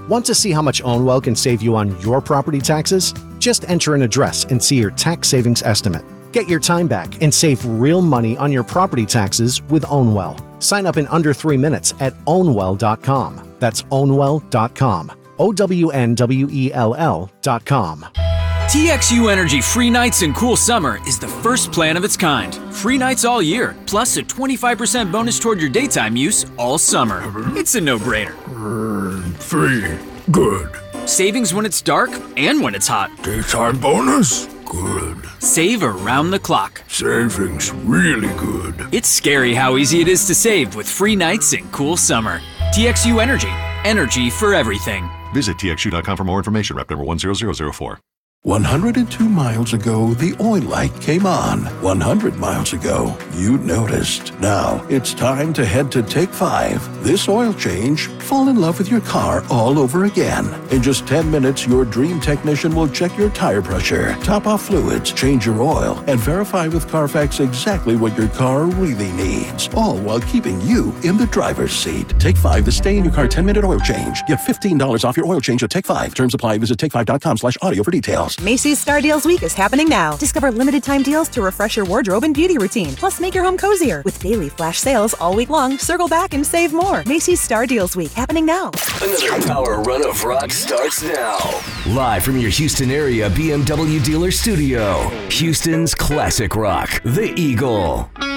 Want to see how much Ownwell can save you on your property taxes? Just enter an address and see your tax savings estimate. Get your time back and save real money on your property taxes with Ownwell. Sign up in under 3 minutes at ownwell.com. That's ownwell.com. OWNWELL.com. TXU Energy Free Nights and Cool Summer is the first plan of its kind. Free nights all year, plus a 25% bonus toward your daytime use all summer. It's a no-brainer. Free. Good. Savings when it's dark and when it's hot. Daytime bonus? Good. Save around the clock. Savings really good. It's scary how easy it is to save with free nights and cool summer. TXU Energy. Energy for everything. Visit TXU.com for more information. Rep number 10004. 102 miles ago, the oil light came on. 100 miles ago, you noticed. Now, it's time to head to Take 5. This oil change, fall in love with your car all over again. In just 10 minutes, your dream technician will check your tire pressure, top off fluids, change your oil, and verify with Carfax exactly what your car really needs. All while keeping you in the driver's seat. Take 5, the stay in your car 10-minute oil change. Get $15 off your oil change at Take 5. Terms apply. Visit take5.com/audio for details. Macy's Star Deals Week is happening now. Discover limited time deals to refresh your wardrobe and beauty routine. Plus, make your home cozier. With daily flash sales all week long, circle back and save more. Macy's Star Deals Week happening now. Another power run of rock starts now. Live from your Houston area BMW dealer studio, Houston's classic rock, The Eagle.